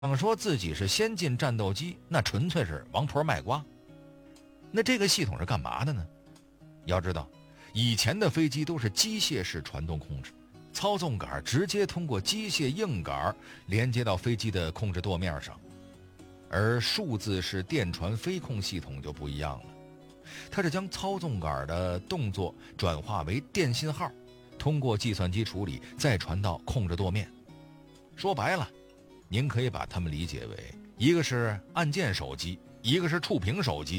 想说自己是先进战斗机，那纯粹是王婆卖瓜。那这个系统是干嘛的呢？要知道，以前的飞机都是机械式传动控制，操纵杆直接通过机械硬杆连接到飞机的控制舵面上，而数字式电传飞控系统就不一样了，它是将操纵杆的动作转化为电信号，通过计算机处理，再传到控制舵面。说白了，您可以把它们理解为一个是按键手机，一个是触屏手机。